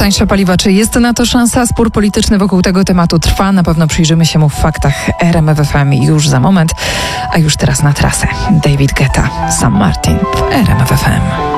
tańsze paliwa. Czy jest na to szansa? Spór polityczny wokół tego tematu trwa. Na pewno przyjrzymy się mu w faktach RMF FM już za moment. A już teraz na trasę. David Guetta, Sam Martin w RMF FM.